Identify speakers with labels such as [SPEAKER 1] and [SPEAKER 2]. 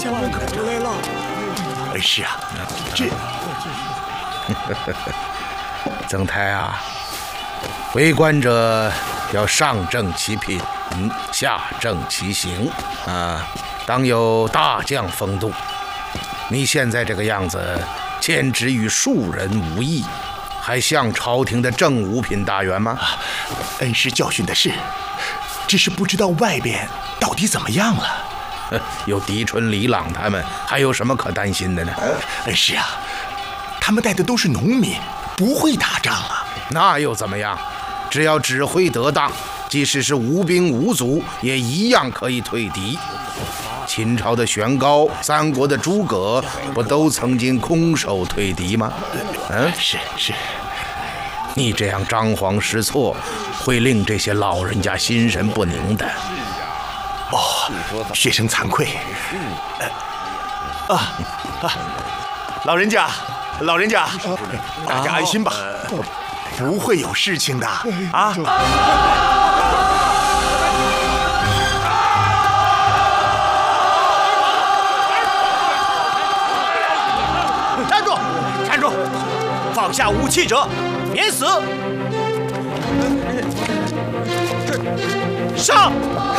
[SPEAKER 1] 将门口出来了。
[SPEAKER 2] 是啊，这
[SPEAKER 3] 曾太啊，为官者要上正其品，下正其行啊，当有大将风度。你现在这个样子，简直与庶人无异，还像朝廷的正五品大员吗？
[SPEAKER 2] 恩师教训的是，只是不知道外边到底怎么样了。
[SPEAKER 3] 有狄春、李朗他们，还有什么可担心的呢？
[SPEAKER 2] 恩师啊，他们带的都是农民，不会打仗啊。
[SPEAKER 3] 那又怎么样？只要指挥得当，即使是无兵无卒，也一样可以退敌。秦朝的玄高，三国的诸葛，不都曾经空手退敌吗？
[SPEAKER 2] 是。
[SPEAKER 3] 你这样张皇失措，会令这些老人家心神不宁的。
[SPEAKER 2] 学生惭愧。老人家，大家安心吧，不会有事情的啊。
[SPEAKER 1] 站住！放下武器者免死。上！